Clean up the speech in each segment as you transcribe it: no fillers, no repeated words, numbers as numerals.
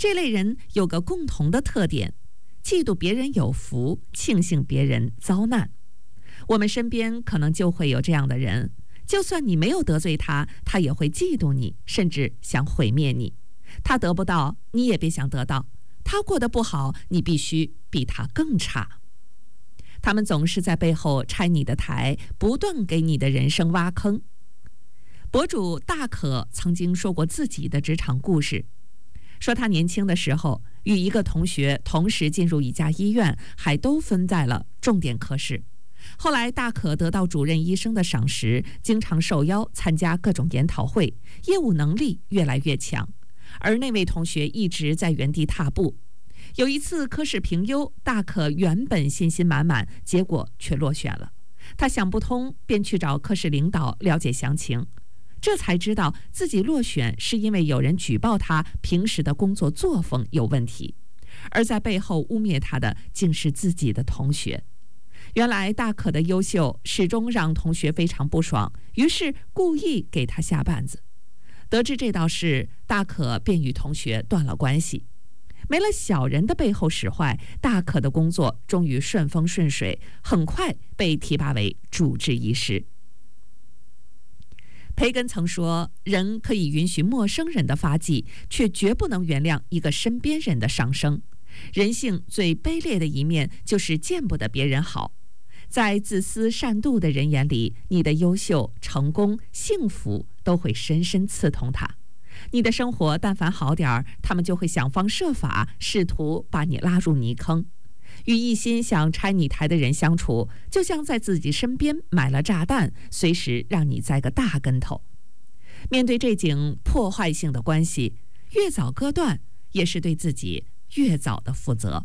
这类人有个共同的特点，嫉妒别人有福，庆幸别人遭难。我们身边可能就会有这样的人，就算你没有得罪他，他也会嫉妒你，甚至想毁灭你。他得不到，你也别想得到；他过得不好，你必须比他更差。他们总是在背后拆你的台，不断给你的人生挖坑。博主大可曾经说过自己的职场故事，说他年轻的时候与一个同学同时进入一家医院，还都分在了重点科室。后来大可得到主任医生的赏识，经常受邀参加各种研讨会，业务能力越来越强。而那位同学一直在原地踏步。有一次科室评优，大可原本信心满满，结果却落选了。他想不通，便去找科室领导了解详情，这才知道自己落选是因为有人举报他平时的工作作风有问题，而在背后污蔑他的竟是自己的同学。原来大可的优秀始终让同学非常不爽，于是故意给他下绊子。得知这道事，大可便与同学断了关系。没了小人的背后使坏，大可的工作终于顺风顺水，很快被提拔为主治医师。培根曾说，人可以允许陌生人的发迹，却绝不能原谅一个身边人的上升。人性最卑劣的一面就是见不得别人好。在自私善妒的人眼里，你的优秀、成功、幸福都会深深刺痛他。你的生活但凡好点儿，他们就会想方设法试图把你拉入泥坑。与一心想拆你台的人相处，就像在自己身边买了炸弹，随时让你栽个大跟头。面对这种破坏性的关系，越早割断，也是对自己越早的负责。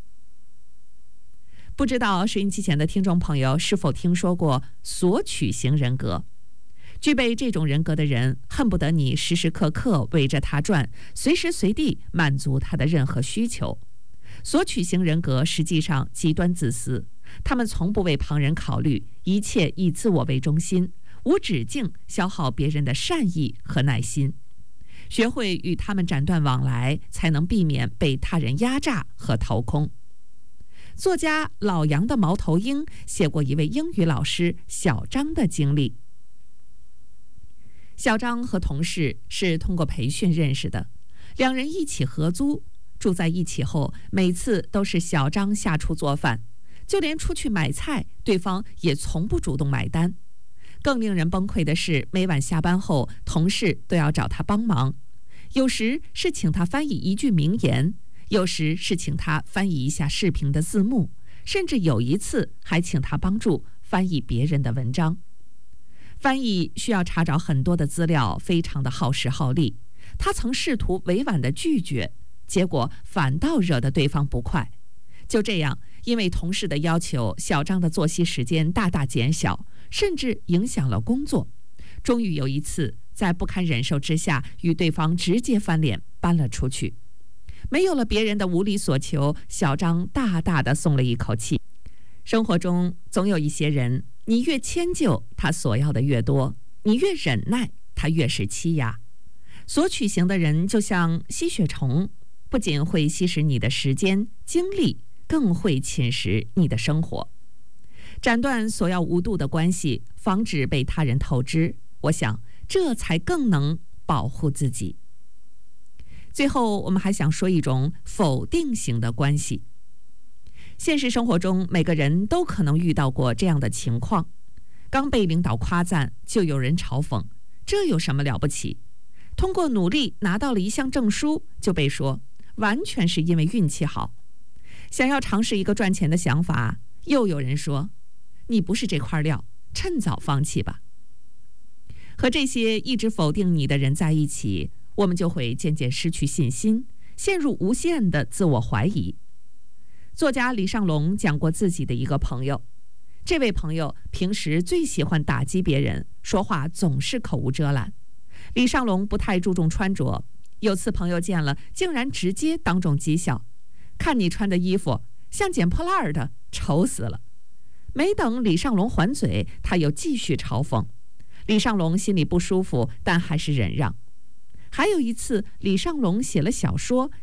不知道收音机前的听众朋友是否听说过索取型人格？具备这种人格的人，恨不得你时时刻刻围着他转，随时随地满足他的任何需求。索取型人格实际上极端自私，他们从不为旁人考虑，一切以自我为中心，无止境消耗别人的善意和耐心。学会与他们斩断往来，才能避免被他人压榨和掏空。作家老杨的猫头鹰写过一位英语老师小张的经历。小张和同事是通过培训认识的，两人一起合租，住在一起后，每次都是小张下厨做饭，就连出去买菜，对方也从不主动买单。更令人崩溃的是，每晚下班后，同事都要找他帮忙，有时是请他翻译一句名言，有时是请他翻译一下视频的字幕，甚至有一次还请他帮助翻译别人的文章。翻译需要查找很多的资料，非常的耗时耗力。他曾试图委婉的拒绝，结果反倒惹得对方不快。就这样，因为同事的要求，小张的作息时间大大减小，甚至影响了工作。终于有一次，在不堪忍受之下，与对方直接翻脸，搬了出去。没有了别人的无理所求，小张大大的松了一口气。生活中总有一些人，你越迁就，他所要的越多；你越忍耐，他越是欺压。索取型的人就像吸血虫，不仅会吸食你的时间、精力，更会侵蚀你的生活。斩断所要无度的关系，防止被他人透支，我想这才更能保护自己。最后，我们还想说一种否定型的关系。现实生活中，每个人都可能遇到过这样的情况：刚被领导夸赞，就有人嘲讽，这有什么了不起？通过努力拿到了一项证书，就被说完全是因为运气好。想要尝试一个赚钱的想法，又有人说你不是这块料，趁早放弃吧。和这些一直否定你的人在一起，我们就会渐渐失去信心，陷入无限的自我怀疑。作家李尚龙讲过自己的一个朋友，这位朋友平时最喜欢打击别人，说话总是口无遮拦。李尚龙不太注重穿着，有次朋友见了，竟然直接当众讥笑：看你穿的衣服像捡破烂的，丑死了。没等李尚龙还嘴，他又继续嘲讽。李尚龙心里不舒服，但还是忍让。还有一次，李尚龙写了小说，